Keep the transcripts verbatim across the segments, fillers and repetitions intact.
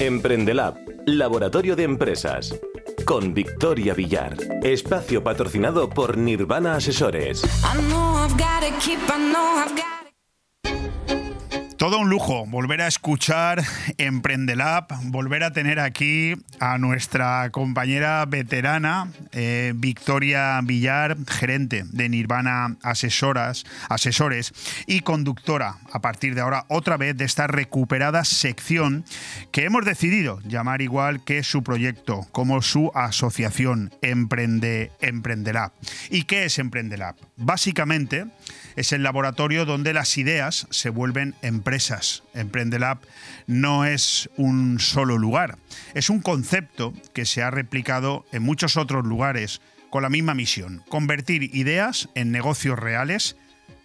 Emprendelab, laboratorio de empresas. Con Victoria Villar. Espacio patrocinado por Nirvana Asesores. Todo un lujo volver a escuchar Emprendelab, volver a tener aquí a nuestra compañera veterana, eh, Victoria Villar, gerente de Nirvana Asesoras, Asesores y conductora, a partir de ahora, otra vez de esta recuperada sección que hemos decidido llamar igual que su proyecto, como su asociación, Emprende, Emprendelab. ¿Y qué es Emprendelab? Básicamente es el laboratorio donde las ideas se vuelven empresas. Emprendelab no es un solo lugar, es un concepto que se ha replicado en muchos otros lugares con la misma misión: convertir ideas en negocios reales,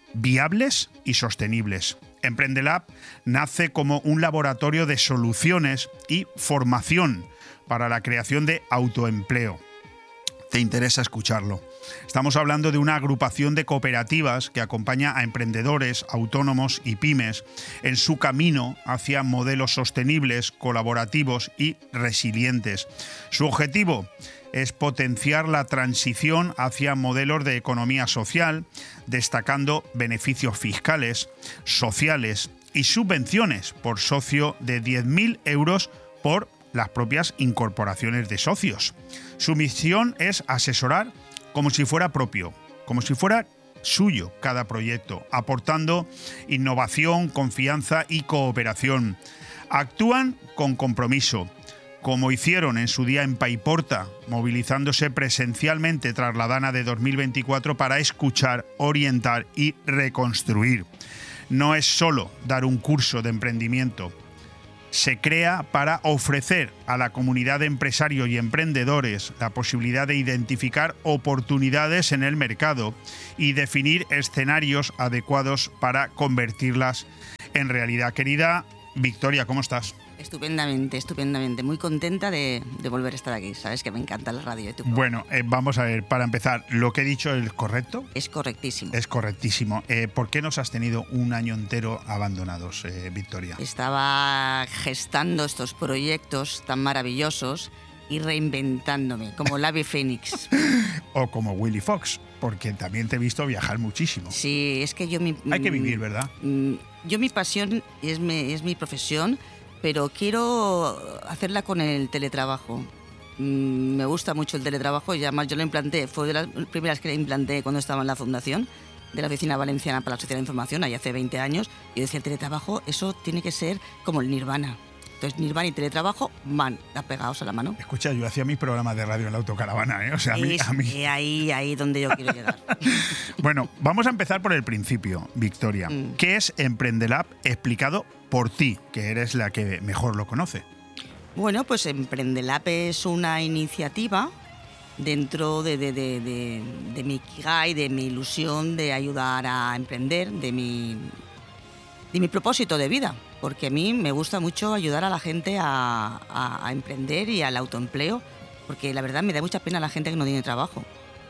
viables y sostenibles. Emprendelab nace como un laboratorio de soluciones y formación para la creación de autoempleo. ¿Te interesa escucharlo? Estamos hablando de una agrupación de cooperativas que acompaña a emprendedores, autónomos y pymes en su camino hacia modelos sostenibles, colaborativos y resilientes. Su objetivo es potenciar la transición hacia modelos de economía social, destacando beneficios fiscales, sociales y subvenciones por socio de diez mil euros por las propias incorporaciones de socios. Su misión es asesorar como si fuera propio, como si fuera suyo cada proyecto, aportando innovación, confianza y cooperación. Actúan con compromiso, como hicieron en su día en Paiporta, movilizándose presencialmente tras la Dana de dos mil veinticuatro para escuchar, orientar y reconstruir. No es solo dar un curso de emprendimiento. Se crea para ofrecer a la comunidad de empresarios y emprendedores la posibilidad de identificar oportunidades en el mercado y definir escenarios adecuados para convertirlas en realidad. Querida Victoria, ¿cómo estás? Estupendamente, estupendamente. Muy contenta de, de volver a estar aquí. Sabes que me encanta la radio. ¿Tu bueno, eh, vamos a ver, para empezar, ¿lo que he dicho es correcto? Es correctísimo. Es correctísimo. Eh, ¿Por qué nos has tenido un año entero abandonados, eh, Victoria? Estaba gestando estos proyectos tan maravillosos y reinventándome, como el ave fénix. O como Willy Fox, porque también te he visto viajar muchísimo. Sí, es que yo... Mi, Hay que vivir, ¿verdad? Yo mi pasión es mi, es mi profesión, pero quiero hacerla con el teletrabajo. Me gusta mucho el teletrabajo y además yo lo implanté, fue de las primeras que lo implanté cuando estaba en la fundación de la Oficina Valenciana para la Sociedad de Información, ahí hace veinte años, y yo decía, el teletrabajo, eso tiene que ser como el Nirvana. Entonces, Nirvana y teletrabajo van apegados a la mano. Escucha, yo hacía mis programas de radio en la autocaravana, ¿eh? O sea, a mí... Es, a mí... Ahí, ahí donde yo quiero llegar. Bueno, vamos a empezar por el principio, Victoria. Mm. ¿Qué es Emprendelab explicado por ti, que eres la que mejor lo conoce? Bueno, pues Emprendelab es una iniciativa dentro de, de, de, de, de mi ikigai, de mi ilusión de ayudar a emprender, de mi, de mi propósito de vida. Porque a mí me gusta mucho ayudar a la gente a, a, a emprender y al autoempleo, porque la verdad me da mucha pena la gente que no tiene trabajo.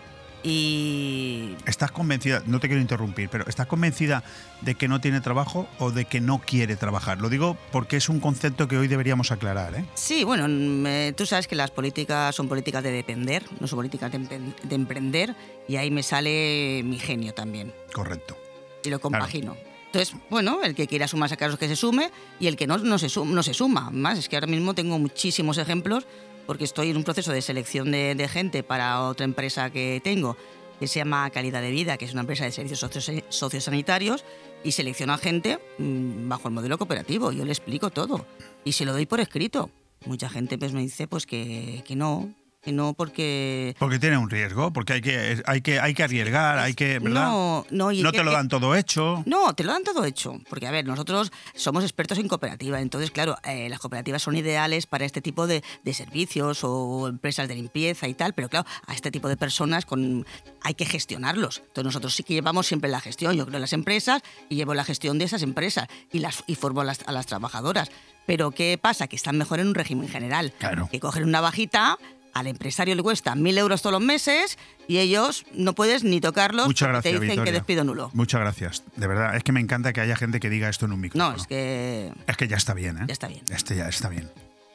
Y... ¿Estás convencida, no te quiero interrumpir, pero estás convencida de que no tiene trabajo o de que no quiere trabajar? Lo digo porque es un concepto que hoy deberíamos aclarar, ¿eh? Sí, bueno, me, tú sabes que las políticas son políticas de depender, no son políticas de, de emprender, y ahí me sale mi genio también. Correcto. Y lo compagino. Claro. Entonces, bueno, el que quiera sumarse a casos que se sume y el que no, no se, suma, no se suma. Más es que ahora mismo tengo muchísimos ejemplos porque estoy en un proceso de selección de, de gente para otra empresa que tengo que se llama Calidad de Vida, que es una empresa de servicios socio, sociosanitarios, y selecciona gente mmm, bajo el modelo cooperativo. Yo le explico todo y se lo doy por escrito. Mucha gente pues, me dice pues que, que no... Que no porque... Porque tiene un riesgo, porque hay que, hay que, hay que arriesgar, hay que, ¿verdad? No, no, y no que, te lo dan todo hecho. No, te lo dan todo hecho. Porque, a ver, nosotros somos expertos en cooperativa. Entonces, claro, eh, las cooperativas son ideales para este tipo de, de servicios o empresas de limpieza y tal. Pero, claro, a este tipo de personas con, hay que gestionarlos. Entonces, nosotros sí que llevamos siempre la gestión. Yo creo en las empresas y llevo la gestión de esas empresas y, las, y formo a las, a las trabajadoras. Pero, ¿qué pasa? Que están mejor en un régimen general. Claro. Que cogen una bajita... Al empresario le cuesta mil euros todos los meses y ellos no puedes ni tocarlos. Muchas gracias, te dicen Victoria. Que despido nulo. Muchas gracias. De verdad, es que me encanta que haya gente que diga esto en un micrófono. No, es que... Es que ya está bien, ¿eh? Ya está bien. Este ya está bien.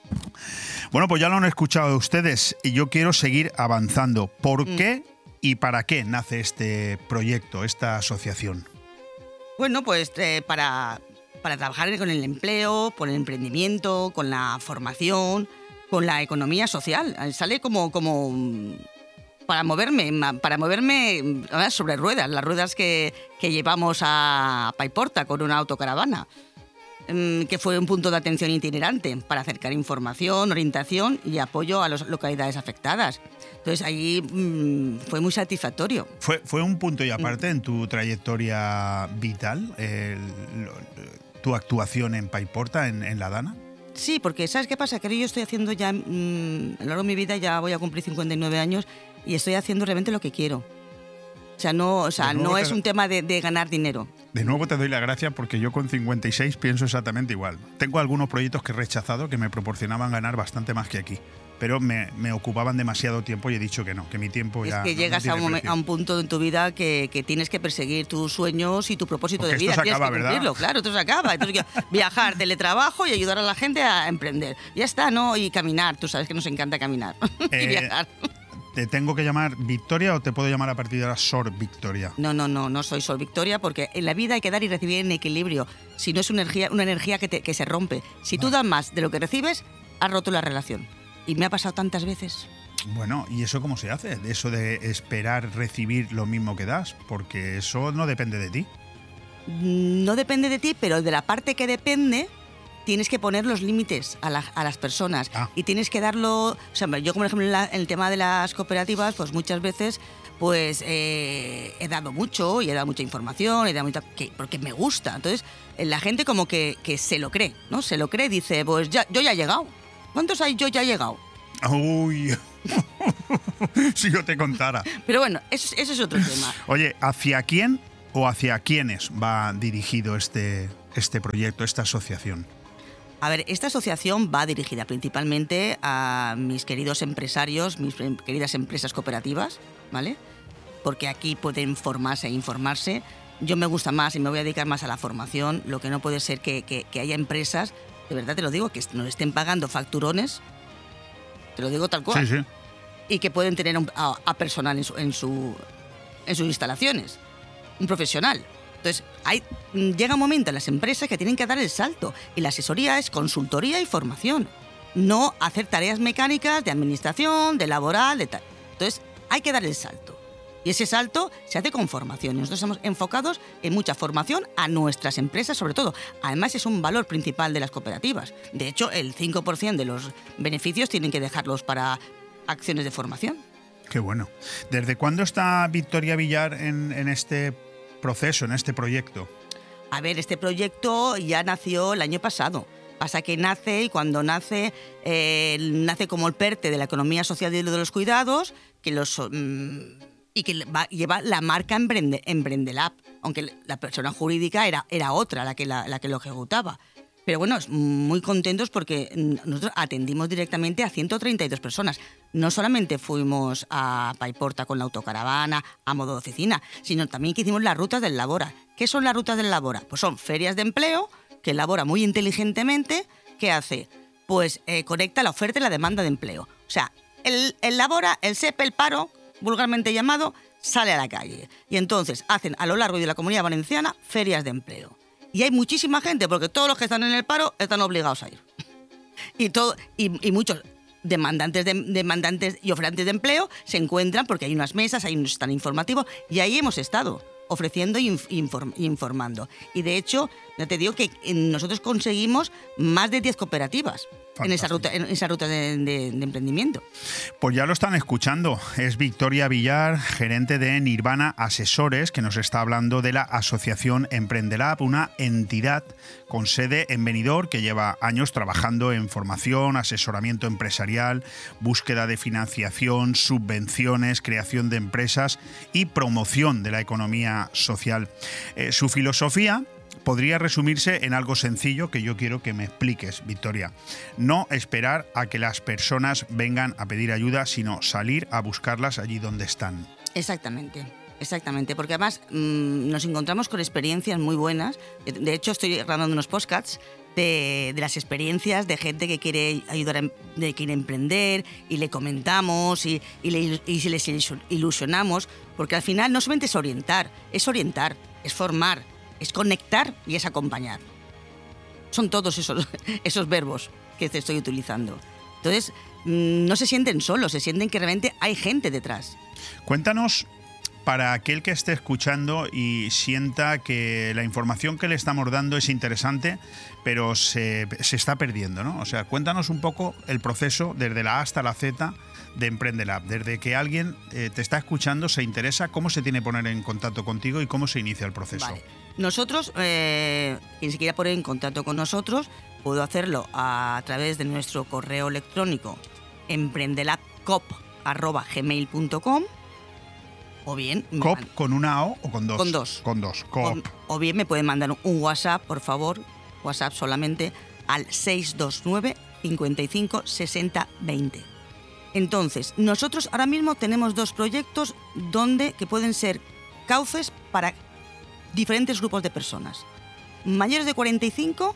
Bueno, pues ya lo han escuchado ustedes y yo quiero seguir avanzando. ¿Por Mm. qué y para qué nace este proyecto, esta asociación? Bueno, pues eh, para, para trabajar con el empleo, con el emprendimiento, con la formación, con la economía social. Sale como, como mm, para moverme, ma- para moverme mm, ahora sobre ruedas, las ruedas que, que llevamos a Paiporta con una autocaravana, mm, que fue un punto de atención itinerante para acercar información, orientación y apoyo a las localidades afectadas. Entonces allí mm, fue muy satisfactorio. ¿Fue, fue un punto y aparte en tu trayectoria vital, el- lo- tu actuación en Paiporta, en, en la Dana? Sí, porque ¿sabes qué pasa? Que yo estoy haciendo ya, mm, a lo largo de mi vida ya voy a cumplir cincuenta y nueve años y estoy haciendo realmente lo que quiero. O sea, no, o sea, De nuevo no te- es un tema de, de ganar dinero. De nuevo te doy la gracia porque yo con cincuenta y seis pienso exactamente igual. Tengo algunos proyectos que he rechazado que me proporcionaban ganar bastante más que aquí, pero me, me ocupaban demasiado tiempo y he dicho que no, que mi tiempo Es ya que no- no llegas a, tiene un, momen- precio. a un punto en tu vida que, que tienes que perseguir tus sueños y tu propósito Porque de vida. esto se tienes acaba, que ¿verdad? cumplirlo, claro, esto se acaba. Entonces, que viajar, teletrabajo y ayudar a la gente a emprender. Ya está, ¿no? Y caminar, tú sabes que nos encanta caminar y Eh, viajar. ¿Te tengo que llamar Victoria o te puedo llamar a partir de ahora Sor Victoria? No, no, no, no soy Sol Victoria porque en la vida hay que dar y recibir en equilibrio. Si no es una energía, una energía que, te- que se rompe. Si tú das más de lo que recibes, has roto la relación. Y me ha pasado tantas veces. Bueno, ¿y eso cómo se hace? Eso de esperar recibir lo mismo que das, porque eso no depende de ti. No depende de ti, pero de la parte que depende, tienes que poner los límites a, la- a las personas. Ah. Y tienes que darlo... O sea, yo, como por ejemplo, en, la- en el tema de las cooperativas, pues muchas veces pues eh, he dado mucho y he dado mucha información, he dado mucha, que, porque me gusta. Entonces, eh, la gente como que, que se lo cree, ¿no? Se lo cree, dice, pues ya, yo ya he llegado. ¿Cuántos hay? Yo ya he llegado. Uy, si yo te contara. Pero bueno, eso, eso es otro tema. Oye, ¿hacia quién o hacia quiénes va dirigido este, este proyecto, esta asociación? A ver, esta asociación va dirigida principalmente a mis queridos empresarios, mis em- queridas empresas cooperativas, ¿vale? Porque aquí pueden formarse e informarse. Yo me gusta más y me voy a dedicar más a la formación. Lo que no puede ser que, que- que haya empresas, de verdad te lo digo, que nos estén pagando facturones, te lo digo tal cual, Sí, sí. y que pueden tener un- a, a personal en, su, en, su- en sus instalaciones, un profesional. Entonces, hay, llega un momento en las empresas que tienen que dar el salto y la asesoría es consultoría y formación, no hacer tareas mecánicas de administración, de laboral, de tal. Entonces, hay que dar el salto. Y ese salto se hace con formación. Y nosotros estamos enfocados en mucha formación a nuestras empresas, sobre todo. Además, es un valor principal de las cooperativas. De hecho, el cinco por ciento de los beneficios tienen que dejarlos para acciones de formación. Qué bueno. ¿Desde cuándo está Victoria Villar en, en este proceso, en este proyecto? A ver, este proyecto ya nació el año pasado. Pasa que nace y cuando nace, eh, nace como el PERTE de la economía social y de los cuidados, que los, mm, y que va- lleva la marca Emprende, Emprendelab, aunque la persona jurídica era, era otra la que, la, la que lo ejecutaba. Pero bueno, es muy contentos porque mm, nosotros atendimos directamente a ciento treinta y dos personas. No solamente fuimos a Paiporta con la autocaravana, a modo de oficina, sino también que hicimos las rutas del Labora. ¿Qué son las rutas del Labora? Pues son ferias de empleo que elabora muy inteligentemente. ¿Qué hace? Pues eh, conecta la oferta y la demanda de empleo. O sea, el, el Labora, el S E P, el paro, vulgarmente llamado, sale a la calle. Y entonces hacen a lo largo de la Comunidad Valenciana ferias de empleo. Y hay muchísima gente, porque todos los que están en el paro están obligados a ir. Y, todo, y, y muchos demandantes, de, demandantes y oferentes de empleo se encuentran porque hay unas mesas, hay un stand informativo, y ahí hemos estado ofreciendo e inform, informando. Y de hecho, ya te digo que nosotros conseguimos más de diez cooperativas en esa ruta, en esa ruta de, de, de emprendimiento. Pues ya lo están escuchando. Es Victoria Villar, gerente de Nirvana Asesores, que nos está hablando de la asociación Emprendelab, una entidad con sede en Benidorm que lleva años trabajando en formación, asesoramiento empresarial, búsqueda de financiación, subvenciones, creación de empresas y promoción de la economía social. Eh, su filosofía podría resumirse en algo sencillo que yo quiero que me expliques, Victoria. No esperar a que las personas vengan a pedir ayuda, sino salir a buscarlas allí donde están. Exactamente. Exactamente, porque además mmm, nos encontramos con experiencias muy buenas. De hecho, estoy grabando unos podcasts de, de las experiencias de gente que quiere ayudar, a, de quiere emprender, y le comentamos y, y, le, y les ilusionamos, porque al final no solamente es orientar, es orientar, es formar, es conectar y es acompañar. Son todos esos, esos verbos que te estoy utilizando. Entonces, mmm, no se sienten solos, se sienten que realmente hay gente detrás. Cuéntanos, para aquel que esté escuchando y sienta que la información que le estamos dando es interesante, pero se, se está perdiendo, ¿no? O sea, cuéntanos un poco el proceso desde la A hasta la Z de Emprendelab. Desde que alguien eh, te está escuchando, se interesa, cómo se tiene que poner en contacto contigo y cómo se inicia el proceso. Vale. Nosotros, eh, quien se quiera poner en contacto con nosotros, puedo hacerlo a través de nuestro correo electrónico emprendelabcop arroba gmail punto com. O bien... ¿Cop con una O o con dos? Con dos. Con dos, Cop. O, o bien me pueden mandar un WhatsApp, por favor, WhatsApp solamente, al seis dos nueve, cinco cinco, seis cero dos cero. Entonces, nosotros ahora mismo tenemos dos proyectos donde, que pueden ser cauces para diferentes grupos de personas. Mayores de cuarenta y cinco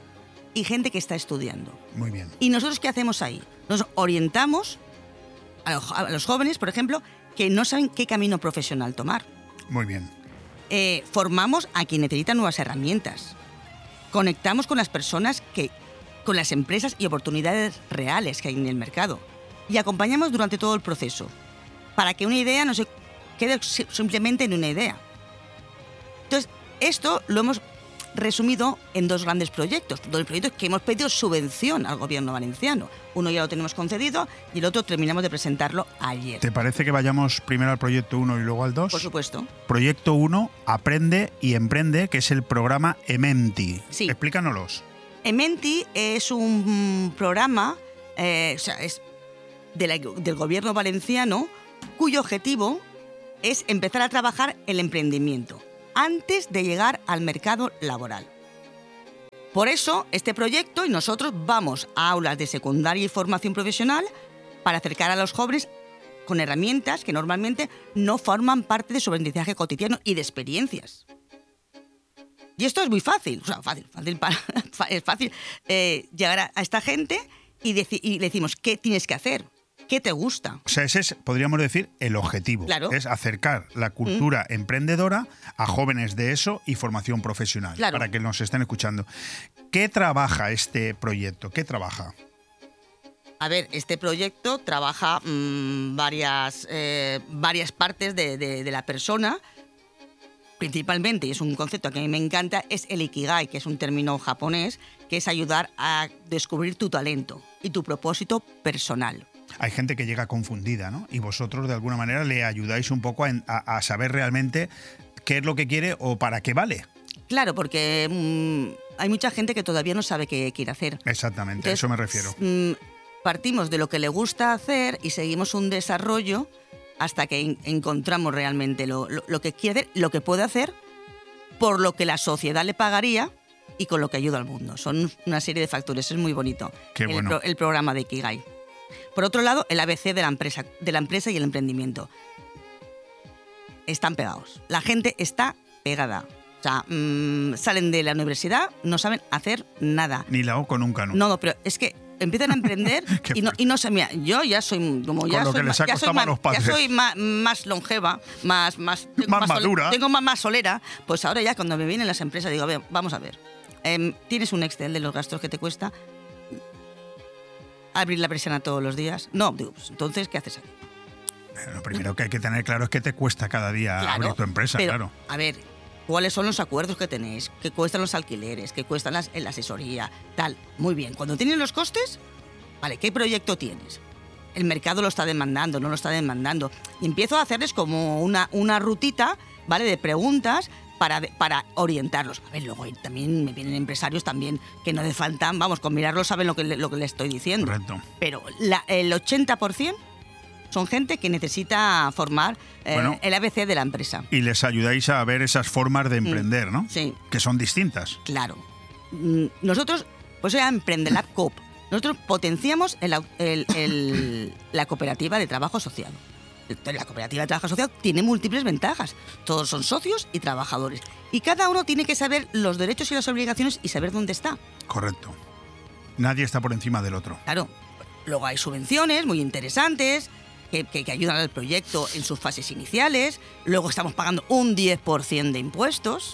y gente que está estudiando. Muy bien. ¿Y nosotros qué hacemos ahí? Nos orientamos a los, a los jóvenes, por ejemplo, que no saben qué camino profesional tomar. Muy bien. Eh, formamos a quien necesita nuevas herramientas. Conectamos con las personas, que, con las empresas y oportunidades reales que hay en el mercado. Y acompañamos durante todo el proceso, para que una idea no se quede simplemente en una idea. Entonces, esto lo hemos resumido en dos grandes proyectos, dos proyectos que hemos pedido subvención al gobierno valenciano. Uno ya lo tenemos concedido y el otro terminamos de presentarlo ayer. ¿Te parece que vayamos primero al proyecto uno y luego al dos? Por supuesto. Proyecto uno, Aprende y Emprende, que es el programa Ementi. Sí. Explícanoslos. Ementi es un programa, eh, o sea, es de la, del gobierno valenciano, cuyo objetivo es empezar a trabajar el emprendimiento antes de llegar al mercado laboral. Por eso, este proyecto y nosotros vamos a aulas de secundaria y formación profesional para acercar a los jóvenes con herramientas que normalmente no forman parte de su aprendizaje cotidiano y de experiencias. Y esto es muy fácil, o sea, fácil, fácil para, es fácil eh, llegar a, a esta gente y, deci- y le decimos qué tienes que hacer. ¿Qué te gusta? O sea, ese es, podríamos decir, el objetivo. Claro. Es acercar la cultura mm. emprendedora a jóvenes de eso y formación profesional, claro. para que nos estén escuchando. ¿Qué trabaja este proyecto? ¿Qué trabaja? A ver, este proyecto trabaja mmm, varias, eh, varias partes de, de, de la persona. Principalmente, y es un concepto que a mí me encanta, es el Ikigai, que es un término japonés, que es ayudar a descubrir tu talento y tu propósito personal. Hay gente que llega confundida, ¿no? Y vosotros, de alguna manera, le ayudáis un poco a, a, a saber realmente qué es lo que quiere o para qué vale. Claro, porque mmm, hay mucha gente que todavía no sabe qué quiere hacer. Exactamente, Entonces, a eso me refiero. Mmm, partimos de lo que le gusta hacer y seguimos un desarrollo hasta que en- encontramos realmente lo, lo, lo que quiere hacer, lo que puede hacer, por lo que la sociedad le pagaría y con lo que ayuda al mundo. Son una serie de factores, es muy bonito. Qué el, bueno. pro- el programa de Ikigai. Por otro lado, el A B C de la empresa, de la empresa y el emprendimiento. Están pegados. La gente está pegada. O sea, mmm, salen de la universidad, no saben hacer nada. Ni la O con un canuto. No, no, pero es que empiezan a emprender y, no, y no sé, mira, yo ya soy como ya Con lo soy, que les ma- ha ya costado soy, a más, los padres. ya soy más, más longeva, más, más, tengo Más sol- madura. tengo más, más solera, pues ahora ya cuando me vienen las empresas digo, a ver, vamos a ver, em, tienes un Excel de los gastos que te cuesta abrir la persiana todos los días. No, digo, pues entonces, ¿qué haces aquí? Lo primero que hay que tener claro es que te cuesta cada día Claro, abrir tu empresa, pero, claro. A ver, ¿cuáles son los acuerdos que tenéis? ¿Qué cuestan los alquileres? ¿Qué cuestan las, la asesoría? Tal. Muy bien. Cuando tienes los costes, vale, ¿qué proyecto tienes? El mercado lo está demandando, no lo está demandando. Y empiezo a hacerles como una, una rutita, ¿vale? De preguntas para, para orientarlos. A ver, luego también me vienen empresarios también que no les faltan, vamos, con mirarlo saben lo que, le- lo que les estoy diciendo. Correcto. Pero la- el ochenta por ciento son gente que necesita formar eh, Bueno. el A B C de la empresa. Y les ayudáis a ver esas formas de emprender, ¿no? Sí, Que son distintas. claro. Mm, Nosotros, pues era Emprendelab Coop. Nosotros potenciamos el au- el- el- la cooperativa de trabajo social. La cooperativa de trabajo asociado tiene múltiples ventajas. Todos son socios y trabajadores. Y cada uno tiene que saber los derechos y las obligaciones y saber dónde está. Correcto. Nadie está por encima del otro. Claro. Luego hay subvenciones muy interesantes que, que, que ayudan al proyecto en sus fases iniciales. Luego estamos pagando un diez por ciento de impuestos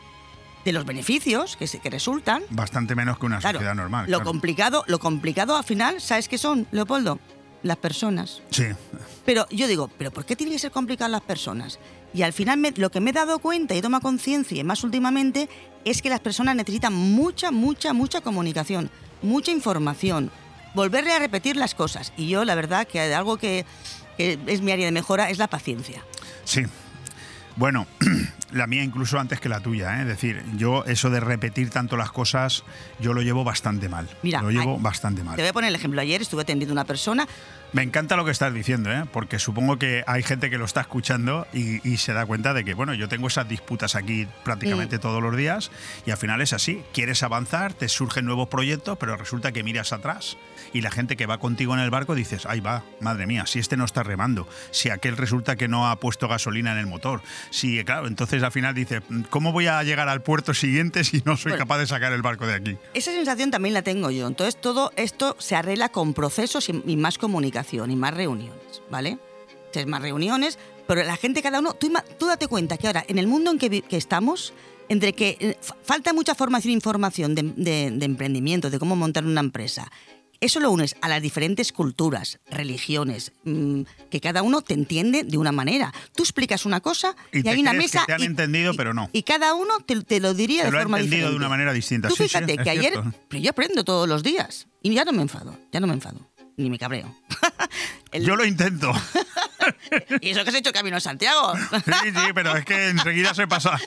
de los beneficios que, se, que resultan. Bastante menos que una Claro, sociedad normal. Lo claro. complicado, lo complicado al final, ¿sabes qué son, Leopoldo? Las personas. Sí. Pero yo digo, ¿pero por qué tienen que ser complicadas las personas? Y al final me, lo que me he dado cuenta y he tomado conciencia, y más últimamente, es que las personas necesitan mucha, mucha, mucha comunicación, mucha información, volverle a repetir las cosas. Y yo, la verdad, que algo que, que es mi área de mejora es la paciencia. Sí. Bueno, la mía incluso antes que la tuya, ¿eh? Es decir, yo eso de repetir tanto las cosas, yo lo llevo bastante mal. Mira, lo llevo ay, bastante mal. Te voy a poner el ejemplo. Ayer estuve atendiendo a una persona. Me encanta lo que estás diciendo, ¿eh? Porque supongo que hay gente que lo está escuchando y, y se da cuenta de que, bueno, yo tengo esas disputas aquí prácticamente mm. todos los días y al final es así. Quieres avanzar, te surgen nuevos proyectos, pero resulta que miras atrás y la gente que va contigo en el barco dices, ahí va, madre mía, si este no está remando, si aquel resulta que no ha puesto gasolina en el motor, si, claro, entonces al final dices, ¿cómo voy a llegar al puerto siguiente si no soy bueno, capaz de sacar el barco de aquí? Esa sensación también la tengo yo. Entonces todo esto se arregla con procesos y, y más comunicación y más reuniones, ¿vale? Entonces, más reuniones, pero la gente, cada uno, tú, tú date cuenta que ahora, en el mundo en que, que estamos, entre que eh, falta mucha formación e información de, de, de emprendimiento, de cómo montar una empresa, eso lo unes a las diferentes culturas, religiones, mmm, que cada uno te entiende de una manera. Tú explicas una cosa y, y hay una mesa... Que te han y, entendido, y, pero no. Y cada uno te, te lo diría te de lo forma ha entendido diferente. de una manera distinta. Tú sí, fíjate sí, que ayer... cierto. Pero yo aprendo todos los días y ya no me enfado, ya no me enfado, ni me cabreo. El... Yo lo intento. ¿Y eso que has hecho Camino a Santiago? Sí, sí, pero es que enseguida se pasa.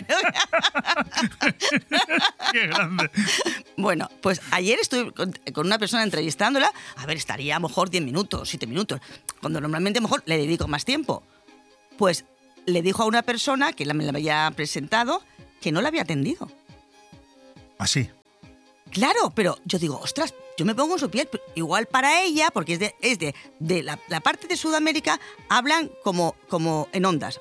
Qué grande. Bueno, pues ayer estuve con, con una persona entrevistándola. A ver, estaría a lo mejor diez minutos, siete minutos, cuando normalmente a lo mejor le dedico más tiempo. Pues le dijo a una persona que me la había presentado que no la había atendido. ¿Así? Claro, pero yo digo, ostras, yo me pongo en su piel. Igual para ella, porque es de, es de, de la, la parte de Sudamérica, hablan como, como en ondas.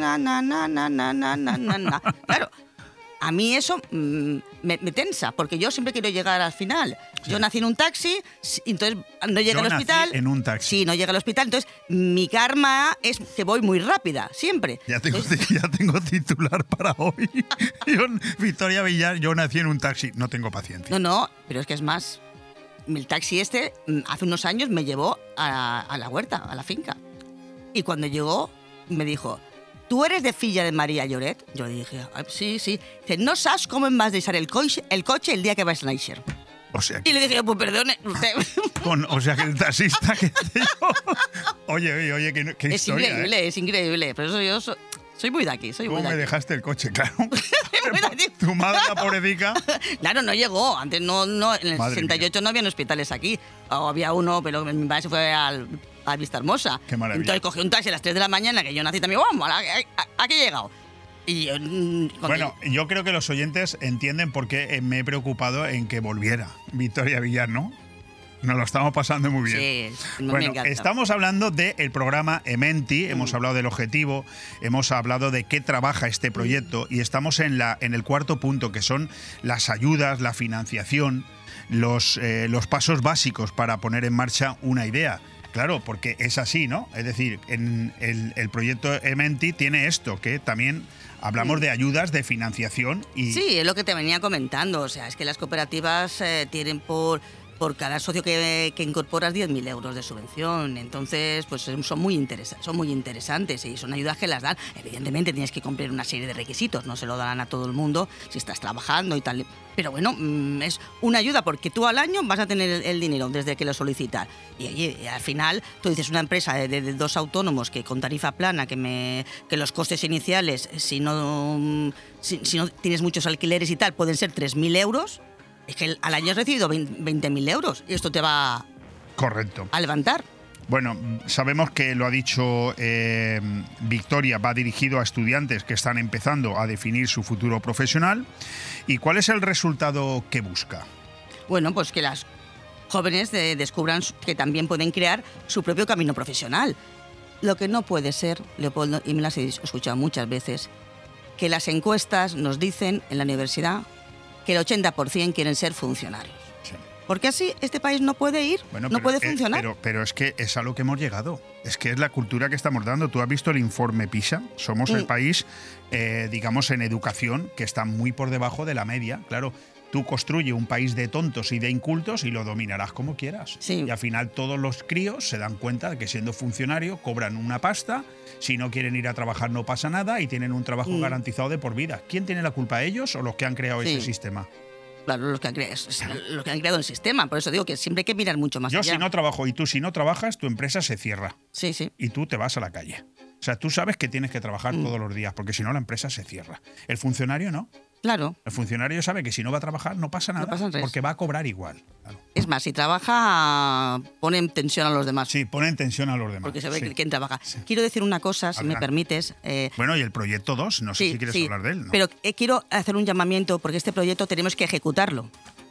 Claro, a mí eso mmm, me, me tensa, porque yo siempre quiero llegar al final. Sí. Yo nací en un taxi, entonces no llegué yo al hospital. Nací en un taxi. Sí, no llegué al hospital, entonces mi karma es que voy muy rápida, siempre. Ya tengo, entonces, ya tengo titular para hoy. Yo, Victoria Villar, yo nací en un taxi, no tengo paciencia. No, no, pero es que es más. El taxi este hace unos años me llevó a, a la huerta, a la finca. Y cuando llegó me dijo, ¿tú eres de filla de María Lloret? Yo le dije, sí, sí. Dice, no sabes cómo em vas deixar el coche el, coche el día que vas a néixer. O sea, y le dije, pues perdone usted. Con, o sea, que el taxista que te yo... Oye, oye, oye, qué, qué es historia. Es increíble, ¿eh? es increíble. Por eso yo soy, soy muy de aquí, soy muy ¿Cómo de me aquí. dejaste el coche? Claro. Tu madre, la pobrecita. Claro, no llegó. Antes no, no en el Madre sesenta y ocho mía. No había hospitales aquí. O había uno, pero mi padre se fue al, a Vista Hermosa. Qué maravilla. Entonces cogí un taxi a las tres de la mañana, que yo nací también. ¡Vamos! ¿A qué he llegado? Y yo, bueno, yo... yo creo que los oyentes entienden por qué me he preocupado en que volviera Victoria Villar, ¿no? Nos lo estamos pasando muy bien. Sí, bueno, me encanta. Estamos hablando del programa Ementi, mm. hemos hablado del objetivo, hemos hablado de qué trabaja este proyecto mm. y estamos en, la, en el cuarto punto, que son las ayudas, la financiación, los, eh, los pasos básicos para poner en marcha una idea. Claro, porque es así, ¿no? Es decir, en el, el proyecto Ementi tiene esto, que también hablamos sí. de ayudas, de financiación y... Sí, es lo que te venía comentando. O sea, es que las cooperativas eh, tienen por... por cada socio que, que incorporas diez mil euros de subvención. Entonces, pues son muy, interesa- son muy interesantes y son ayudas que las dan. Evidentemente tienes que cumplir una serie de requisitos, no se lo darán a todo el mundo si estás trabajando y tal. Pero bueno, es una ayuda porque tú al año vas a tener el, el dinero desde que lo solicitas. Y, y, y al final, tú dices una empresa de, de, de dos autónomos que con tarifa plana, que, me, que los costes iniciales, si no, si, si no tienes muchos alquileres y tal, pueden ser tres mil euros. Es que al año has recibido veinte mil euros y esto te va Correcto. a levantar. Bueno, sabemos que lo ha dicho eh, Victoria, va dirigido a estudiantes que están empezando a definir su futuro profesional. ¿Y cuál es el resultado que busca? Bueno, pues que las jóvenes de, descubran que también pueden crear su propio camino profesional. lo que no puede ser, Leopoldo, y me las he escuchado muchas veces, que las encuestas nos dicen en la universidad que el ochenta por ciento quieren ser funcionarios. Sí. Porque así este país no puede ir, Bueno, no pero, puede eh, funcionar. pero, pero es que es a lo que hemos llegado. Es que es la cultura que estamos dando. Tú has visto el informe PISA. Somos Mm. el país, eh, digamos, en educación que está muy por debajo de la media. Claro, tú construye un país de tontos y de incultos y lo dominarás como quieras. Sí. Y al final todos los críos se dan cuenta de que siendo funcionario cobran una pasta, si no quieren ir a trabajar no pasa nada y tienen un trabajo Mm. garantizado de por vida. ¿Quién tiene la culpa, ellos o los que han creado Sí. ese sistema? Claro, los que, han creado, los que han creado el sistema. Por eso digo que siempre hay que mirar mucho más Yo allá. si no trabajo y tú si no trabajas, tu empresa se cierra Sí, sí. y tú te vas a la calle. O sea, tú sabes que tienes que trabajar Mm. todos los días, porque si no la empresa se cierra. El funcionario no. Claro. El funcionario sabe que si no va a trabajar no pasa nada, pasa res. porque va a cobrar igual. Claro. Es más, si trabaja, pone en tensión a los demás. Sí, pone en tensión a los demás. Porque se ve sí. que- quién trabaja. Sí. Quiero decir una cosa, si me Adelante. permites. eh, Bueno, y el proyecto dos, no sé sí, si quieres sí, hablar de él. ¿no? Pero eh, quiero hacer un llamamiento porque este proyecto tenemos que ejecutarlo.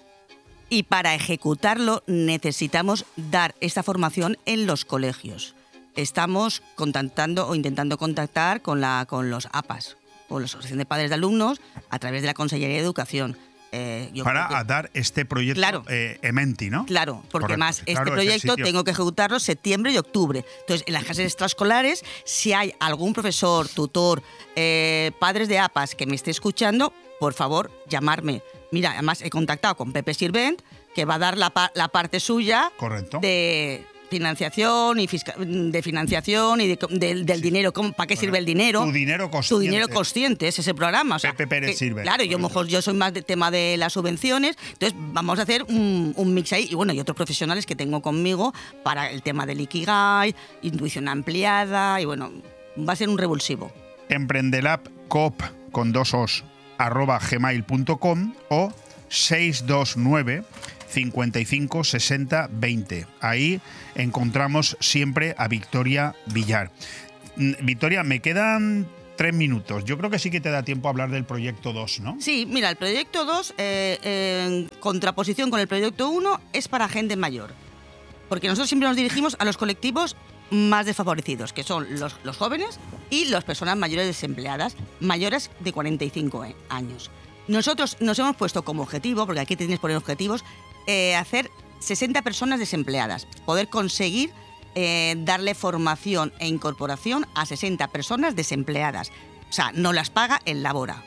Y para ejecutarlo necesitamos dar esta formación en los colegios. Estamos contactando o intentando contactar con, la, con los A P A S, con la Asociación de Padres de Alumnos, a través de la Consellería de Educación. Eh, yo Para creo que- a dar este proyecto Claro. eh, Ementi, ¿no? Claro, porque Correcto. más este Claro, es el proyecto sitio. tengo que ejecutarlo en septiembre y octubre. Entonces, en las clases extraescolares, si hay algún profesor, tutor, eh, padres de A P A S que me esté escuchando, por favor, llamarme. Mira, además he contactado con Pepe Sirvent, que va a dar la, pa- la parte suya Correcto. de financiación y fisca- de financiación y de- del, del Sí. dinero. ¿Cómo- ¿Para qué Bueno, sirve el dinero? tu dinero Tu consciente. dinero consciente, es ese programa. O sea, Pepe Pérez que- Sirvent, Claro, yo a lo correcto. mejor yo soy más de tema de las subvenciones, entonces vamos a hacer un, un mix ahí. Y bueno, y otros profesionales que tengo conmigo para el tema del Ikigai, intuición ampliada, y bueno, va a ser un revulsivo. Emprendelab coop con dos os arroba gmail punto com o seis dos nueve cincuenta y cinco sesenta veinte. Ahí encontramos siempre a Victoria Villar. Mm, Victoria, me quedan tres minutos. Yo creo que sí que te da tiempo a hablar del proyecto dos, ¿no? Sí, mira, el proyecto dos, eh, en contraposición con el proyecto uno, es para gente mayor. Porque nosotros siempre nos dirigimos a los colectivos más desfavorecidos, que son los, los jóvenes y las personas mayores desempleadas, mayores de cuarenta y cinco años. Nosotros nos hemos puesto como objetivo, porque aquí tienes que poner objetivos, eh, hacer sesenta personas desempleadas, poder conseguir eh, darle formación e incorporación a sesenta personas desempleadas. O sea, no las paga el Labora.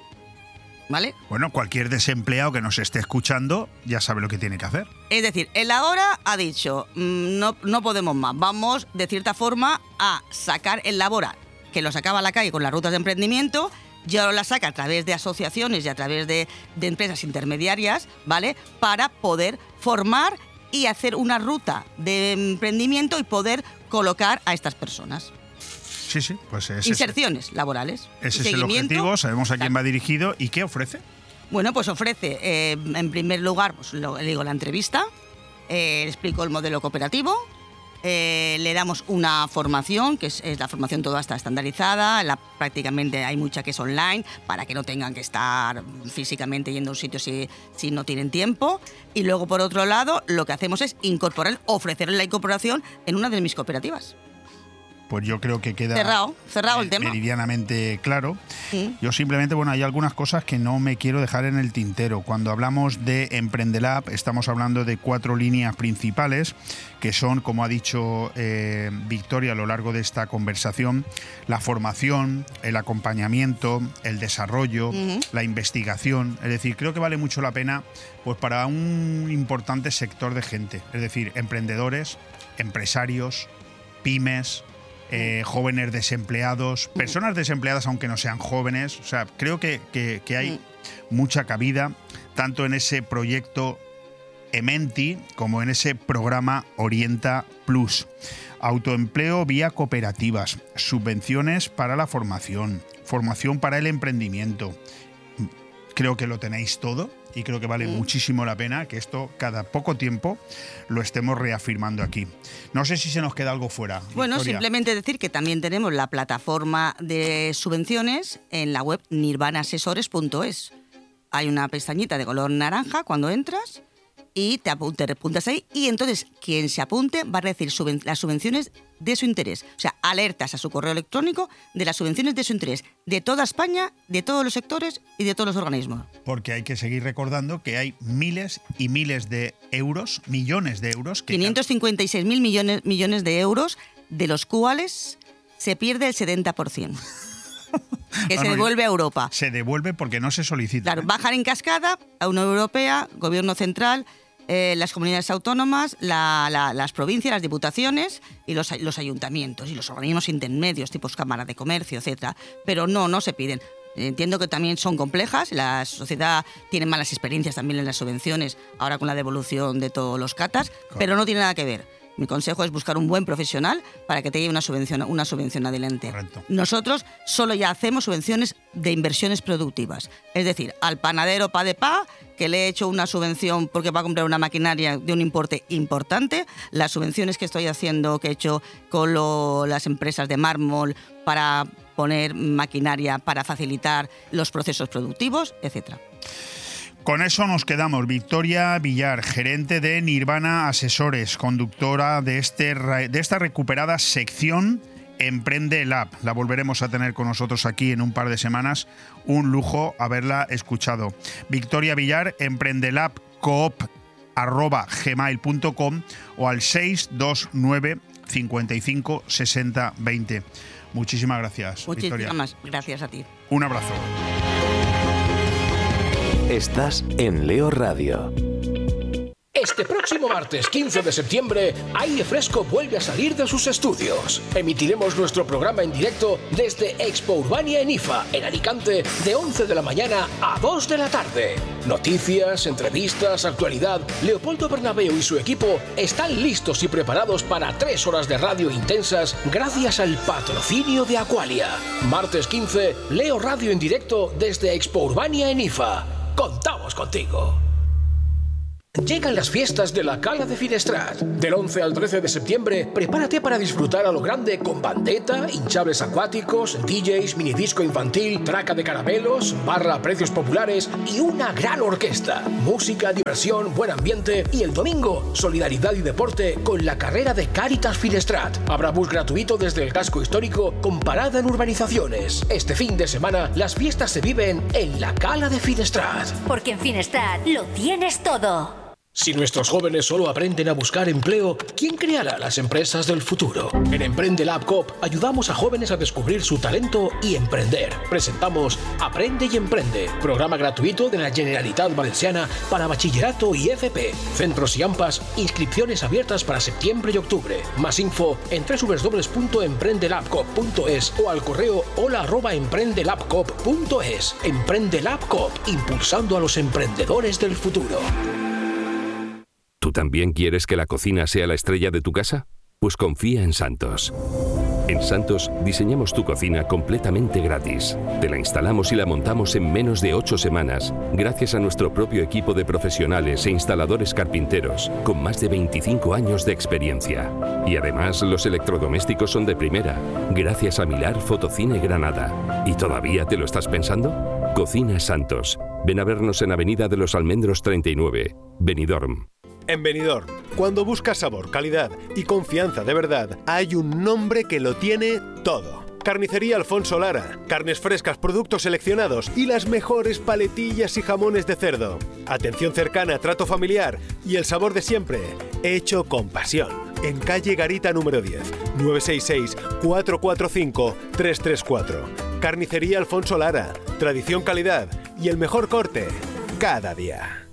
¿Vale? Bueno, cualquier desempleado que nos esté escuchando ya sabe lo que tiene que hacer. Es decir, el Labora ha dicho, mm, no, no podemos más, vamos de cierta forma a sacar el Labora, que lo sacaba a la calle con las rutas de emprendimiento, y ahora la saca a través de asociaciones y a través de, de empresas intermediarias, ¿vale? Para poder formar y hacer una ruta de emprendimiento y poder colocar a estas personas. Sí, sí, pues ese, Inserciones laborales. ese es el seguimiento. objetivo, sabemos a quién Claro. va dirigido y qué ofrece. Bueno, pues ofrece, eh, en primer lugar, pues lo, le digo la entrevista, eh, le explico el modelo cooperativo, eh, le damos una formación, que es, es la formación toda está estandarizada, la, prácticamente hay mucha que es online, para que no tengan que estar físicamente yendo a un sitio si, si no tienen tiempo. Y luego, por otro lado, lo que hacemos es incorporar, ofrecerle la incorporación en una de mis cooperativas. Pues yo creo que queda Cerrado, cerrado el tema. meridianamente claro. Sí. Yo simplemente, bueno, hay algunas cosas que no me quiero dejar en el tintero. Cuando hablamos de Emprendelab, estamos hablando de cuatro líneas principales, que son, como ha dicho eh, Victoria a lo largo de esta conversación, la formación, el acompañamiento, el desarrollo, Ujú. la investigación. Es decir, creo que vale mucho la pena pues para un importante sector de gente. Es decir, emprendedores, empresarios, pymes, eh, jóvenes desempleados, personas desempleadas aunque no sean jóvenes. O sea, creo que, que- que hay mucha cabida tanto en ese proyecto Ementi como en ese programa Orienta Plus. Autoempleo vía cooperativas, subvenciones para la formación, formación para el emprendimiento. Creo que lo tenéis todo y creo que vale Mm. muchísimo la pena que esto cada poco tiempo lo estemos reafirmando aquí. No sé si se nos queda algo fuera. Bueno, Victoria. simplemente decir que también tenemos la plataforma de subvenciones en la web nirvana asesores punto es. Hay una pestañita de color naranja cuando entras y te, apu- te apuntas ahí y entonces quien se apunte va a recibir subven- las subvenciones de su interés. O sea, alertas a su correo electrónico de las subvenciones de su interés, de toda España, de todos los sectores y de todos los organismos. Porque hay que seguir recordando que hay miles y miles de euros, millones de euros. Que quinientos cincuenta y seis mil millones, millones de euros, de los cuales se pierde el setenta por ciento. Que Ah, se no, devuelve a Europa. Se devuelve porque no se solicita. Claro, ¿eh? bajan en cascada a Unión Europea, Gobierno Central, eh, las comunidades autónomas, la- la- las provincias, las diputaciones y los, los ayuntamientos y los organismos intermedios, tipos Cámara de Comercio, etcétera. Pero no, no se piden. Entiendo que también son complejas, la sociedad tiene malas experiencias también en las subvenciones, ahora con la devolución de todos los catas, Correcto. pero no tiene nada que ver. Mi consejo es buscar un buen profesional para que te lleve una subvención, una subvención adelante. Correcto. Nosotros solo ya hacemos subvenciones de inversiones productivas. Es decir, al panadero pa de pa, que le he hecho una subvención porque va a comprar una maquinaria de un importe importante, las subvenciones que estoy haciendo, que he hecho con lo- las empresas de mármol para poner maquinaria para facilitar los procesos productivos, etcétera. Con eso nos quedamos. Victoria Villar, gerente de Nirvana Asesores, conductora de, este, ra- de esta recuperada sección Emprende Lab. La volveremos a tener con nosotros aquí en un par de semanas. Un lujo haberla escuchado. Victoria Villar, emprendelab coop arroba gmail punto com o al seis dos nueve cinco cinco seis cero dos cero. Muchísimas gracias, Victoria. Muchísimas gracias a ti. Un abrazo. Estás en Leo Radio. Este próximo martes quince de septiembre, Aire Fresco vuelve a salir de sus estudios. Emitiremos nuestro programa en directo desde Expo Urbania en IFA, en Alicante, de once de la mañana a dos de la tarde. Noticias, entrevistas, actualidad. Leopoldo Bernabéu y su equipo están listos y preparados para tres horas de radio intensas gracias al patrocinio de Aqualia. Martes quince, Leo Radio en directo desde Expo Urbania en IFA. ¡Contamos contigo! Llegan las fiestas de la Cala de Finestrat. Del once al trece de septiembre, prepárate para disfrutar a lo grande con bandeta, hinchables acuáticos, D Js, minidisco infantil, traca de caramelos, barra a precios populares y una gran orquesta. Música, diversión, buen ambiente y el domingo, solidaridad y deporte con la carrera de Caritas Finestrat. Habrá bus gratuito desde el casco histórico con parada en urbanizaciones. Este fin de semana, las fiestas se viven en la Cala de Finestrat. Porque en Finestrat lo tienes todo. Si nuestros jóvenes solo aprenden a buscar empleo, ¿quién creará las empresas del futuro? En Emprende Lab Coop ayudamos a jóvenes a descubrir su talento y emprender. Presentamos Aprende y Emprende, programa gratuito de la Generalitat Valenciana para bachillerato y F P. Centros y AMPAs, inscripciones abiertas para septiembre y octubre. Más info en doble u doble u doble u punto emprendelabcoop punto es o al correo hola arroba emprendelabcoop punto es. Emprende Lab Coop, impulsando a los emprendedores del futuro. ¿Tú también quieres que la cocina sea la estrella de tu casa? Pues confía en Santos. En Santos diseñamos tu cocina completamente gratis. Te la instalamos y la montamos en menos de ocho semanas, gracias a nuestro propio equipo de profesionales e instaladores carpinteros, con más de veinticinco años de experiencia. Y además los electrodomésticos son de primera, gracias a Milar Fotocine Granada. ¿Y todavía te lo estás pensando? Cocina Santos. Ven a vernos en Avenida de los Almendros treinta y nueve, Benidorm. En Benidorm, cuando buscas sabor, calidad y confianza de verdad, hay un nombre que lo tiene todo. Carnicería Alfonso Lara. Carnes frescas, productos seleccionados y las mejores paletillas y jamones de cerdo. Atención cercana, trato familiar y el sabor de siempre, hecho con pasión. En calle Garita número diez, nueve seis seis, cuatro cuatro cinco, tres tres cuatro. Carnicería Alfonso Lara. Tradición, calidad y el mejor corte cada día.